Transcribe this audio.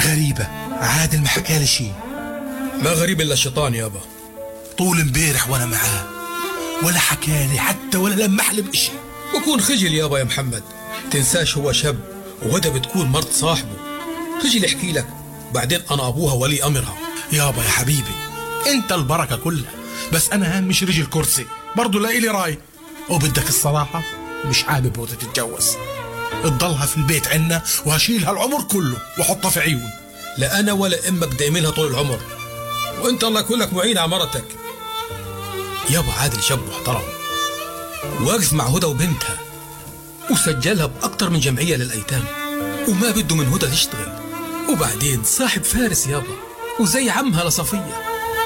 غريبة، عادل ما حكالي شي. ما غريب إلا الشيطان يابا. طول امبارح وانا معاه ولا حكالي حتى ولا لمح لي بإشي. بكون خجل يابا يا محمد، تنساش هو شاب وهدى بتكون مرت صاحبه. خجل يحكي لك، بعدين أنا أبوها ولي أمرها. يابا يا حبيبي انت البركة كلها، بس انا مش رجل كرسي برضو، لا إلي راي. وبدك الصراحة مش حابب هدى تتجوز، تضلها في البيت عنا وهشيلها العمر كله وحطها في عيون. لا أنا ولا أمك دايمينها طول العمر، وانت الله يكون لك معين على مرتك. يابا عادل شاب محترم واقف مع هدى وبنتها، وسجلها بأكتر من جمعية للأيتام، وما بده من هدى تشتغل. وبعدين صاحب فارس يابا، وزي عمها لصفية.